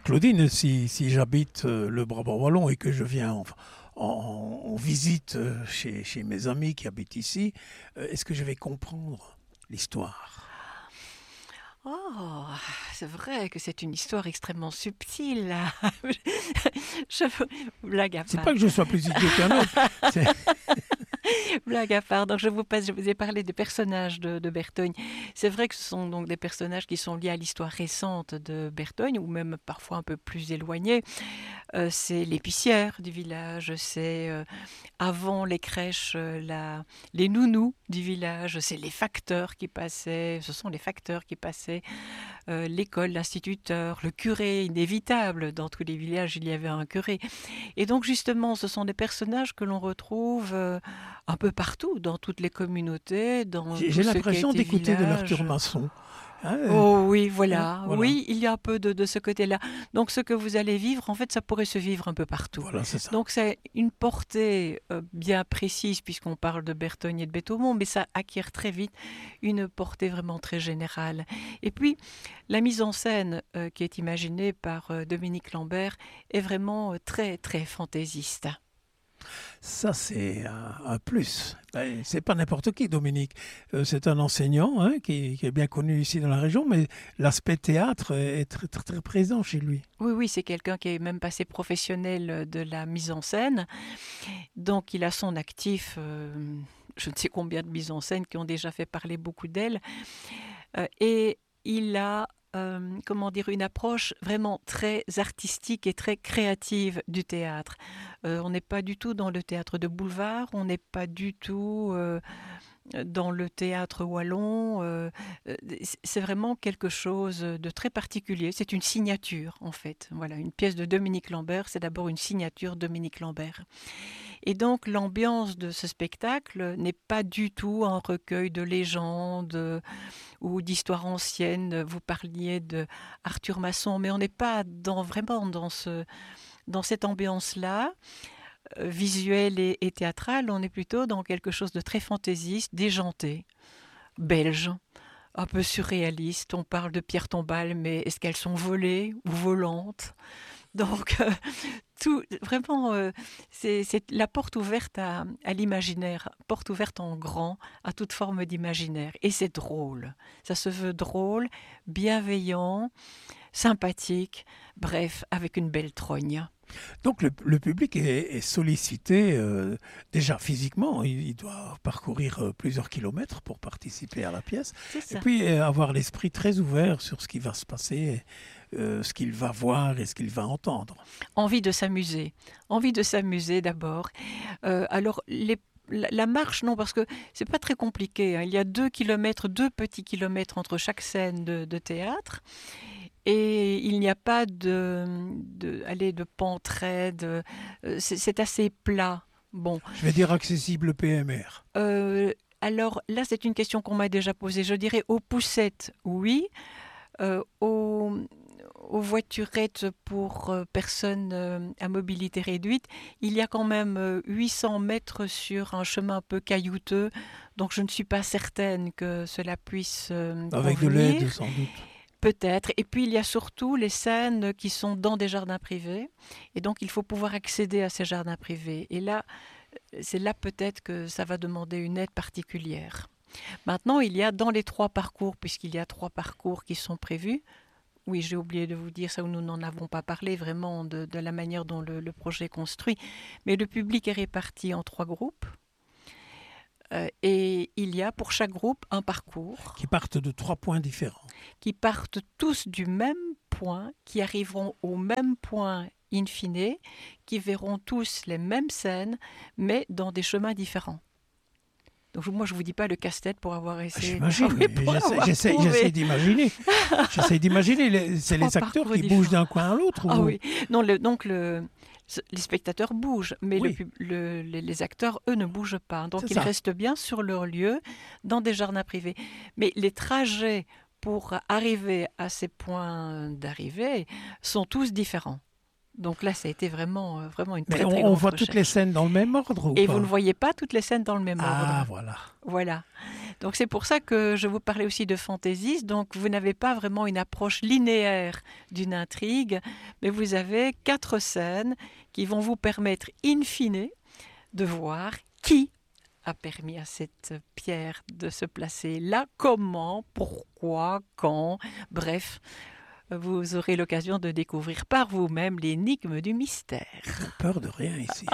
Claudine, si j'habite le Brabant wallon et que je viens en visite chez mes amis qui habitent ici, est-ce que je vais comprendre l'histoire? Oh, c'est vrai que c'est une histoire extrêmement subtile, là. Je blague à C'est part. pas que je sois plus idiot qu'un autre. c'est- Blague à part. Donc je vous ai parlé des personnages de Bertogne. C'est vrai que ce sont donc des personnages qui sont liés à l'histoire récente de Bertogne, ou même parfois un peu plus éloignés. C'est l'épicière du village, c'est avant les crèches, les nounous du village, c'est les facteurs qui passaient, ce sont les facteurs qui passaient, l'école, l'instituteur, le curé, inévitable, dans tous les villages il y avait un curé. Et donc justement, ce sont des personnages que l'on retrouve un peu partout, dans toutes les communautés, dans J'ai tout j'ai ce qui a l'impression été d'écouter de village. l'Arthur Masson. Hein, Oh oui, hein, voilà. voilà, Oui, il y a un peu de ce côté-là. Donc ce que vous allez vivre, en fait, ça pourrait se vivre un peu partout. voilà, c'est ça. Donc c'est une portée bien précise, puisqu'on parle de Bertogne et de Béthaumont, mais ça acquiert très vite une portée vraiment très générale. Et puis, la mise en scène qui est imaginée par Dominique Lambert est vraiment très, très fantaisiste. Ça, c'est un plus. Ben, c'est pas n'importe qui, Dominique. C'est un enseignant hein, qui est bien connu ici dans la région, mais l'aspect théâtre est très, très, très présent chez lui. Oui, oui, c'est quelqu'un qui est même passé professionnel de la mise en scène. Donc, il a son actif, je ne sais combien de mises en scène qui ont déjà fait parler beaucoup d'elle. Et il a, comment dire, une approche vraiment très artistique et très créative du théâtre. On n'est pas du tout dans le théâtre de boulevard, on n'est pas du tout dans le théâtre wallon. C'est vraiment quelque chose de très particulier. C'est une signature, en fait. Voilà, une pièce de Dominique Lambert, c'est d'abord une signature Dominique Lambert. Et donc l'ambiance de ce spectacle n'est pas du tout un recueil de légendes ou d'histoires anciennes. Vous parliez de Arthur Masson, mais on n'est pas vraiment dans cette ambiance-là, visuelle et théâtrale. On est plutôt dans quelque chose de très fantaisiste, déjanté, belge, un peu surréaliste. On parle de pierres tombales, mais est-ce qu'elles sont volées ou volantes? Donc, tout, vraiment, c'est la porte ouverte à l'imaginaire, porte ouverte en grand à toute forme d'imaginaire. Et c'est drôle. Ça se veut drôle, bienveillant, sympathique, bref, avec une belle trogne. Donc le public est sollicité déjà physiquement. Il doit parcourir plusieurs kilomètres pour participer à la pièce. C'est Et ça. puis avoir l'esprit très ouvert sur ce qui va se passer, ce qu'il va voir et ce qu'il va entendre. Envie de s'amuser d'abord. Alors, la marche, non, parce que c'est pas très compliqué, hein. Il y a 2 kilomètres, 2 petits kilomètres entre chaque scène de théâtre. Et il n'y a pas de pente raide. C'est assez plat. Bon. Je vais dire accessible PMR. Alors là, c'est une question qu'on m'a déjà posée. Je dirais aux poussettes, oui. Aux voiturettes pour personnes à mobilité réduite, il y a quand même 800 mètres sur un chemin un peu caillouteux, donc je ne suis pas certaine que cela puisse Avec de convenir. l'aide, sans doute. Peut-être. Et puis il y a surtout les scènes qui sont dans des jardins privés, et donc il faut pouvoir accéder à ces jardins privés. Et là, c'est là peut-être que ça va demander une aide particulière. Maintenant, il y a dans les 3 parcours, puisqu'il y a 3 parcours qui sont prévus. Oui, j'ai oublié de vous dire ça, où nous n'en avons pas parlé vraiment de la manière dont le projet est construit. Mais le public est réparti en 3 groupes. Et il y a pour chaque groupe un parcours Qui partent de 3 points différents. qui partent tous du même point, qui arriveront au même point in fine, qui verront tous les mêmes scènes, mais dans des chemins différents. Donc moi, je ne vous dis pas le casse-tête pour avoir essayé. J'imagine, Oui, pour avoir j'essaie trouvé d'imaginer. J'essaie d'imaginer. C'est 3 les acteurs parcours qui différents. bougent d'un coin à l'autre. Ah ou- oui, non, les spectateurs bougent, mais Oui. les acteurs, eux, ne bougent pas. Donc C'est ils ça. restent bien sur leur lieu, dans des jardins privés. Mais les trajets pour arriver à ces points d'arrivée sont tous différents. Donc là, ça a été vraiment, vraiment une Mais très, très on grande voit toutes les recherche. scènes dans le même ordre ou Et pas? vous ne voyez pas toutes les scènes dans le même Ah, ordre. voilà. Voilà. Donc c'est pour ça que je vous parlais aussi de fantaisiste. Donc vous n'avez pas vraiment une approche linéaire d'une intrigue, mais vous avez 4 scènes qui vont vous permettre in fine de voir qui a permis à cette pierre de se placer là, comment, pourquoi, quand, bref. Vous aurez l'occasion de découvrir par vous-même l'énigme du mystère. J'ai peur de rien ici.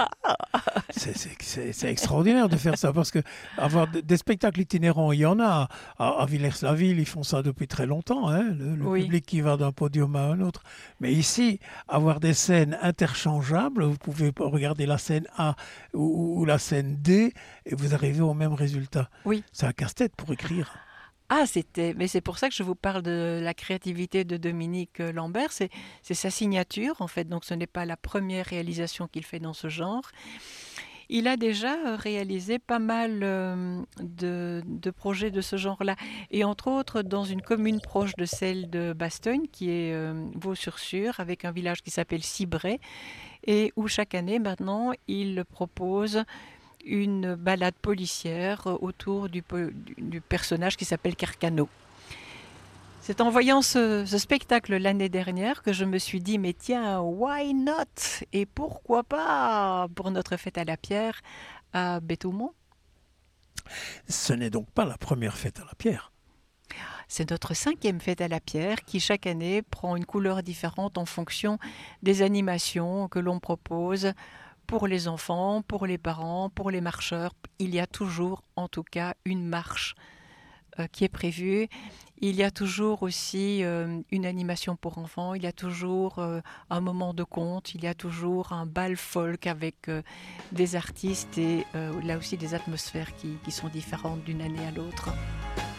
C'est extraordinaire de faire ça, parce que avoir des spectacles itinérants, il y en a. À Villers-la-Ville, ils font ça depuis très longtemps, hein, le Oui. public qui va d'un podium à un autre. Mais ici, avoir des scènes interchangeables, vous pouvez regarder la scène A ou la scène D, et vous arrivez au même résultat. Oui. C'est un casse-tête pour écrire. Mais c'est pour ça que je vous parle de la créativité de Dominique Lambert. C'est sa signature, en fait. Donc, ce n'est pas la première réalisation qu'il fait dans ce genre. Il a déjà réalisé pas mal de projets de ce genre-là. Et entre autres, dans une commune proche de celle de Bastogne, qui est Vaux-sur-Sûre, avec un village qui s'appelle Cibray, et où chaque année, maintenant, il propose une balade policière autour du personnage qui s'appelle Carcano. C'est en voyant ce spectacle l'année dernière que je me suis dit, mais tiens, why not? Et pourquoi pas pour notre fête à la pierre à Béthoumont? Ce n'est donc pas la première fête à la pierre. C'est notre 5e fête à la pierre qui chaque année prend une couleur différente en fonction des animations que l'on propose. Pour les enfants, pour les parents, pour les marcheurs, il y a toujours en tout cas une marche qui est prévue. Il y a toujours aussi une animation pour enfants, il y a toujours un moment de conte, il y a toujours un bal folk avec des artistes et là aussi des atmosphères qui sont différentes d'une année à l'autre.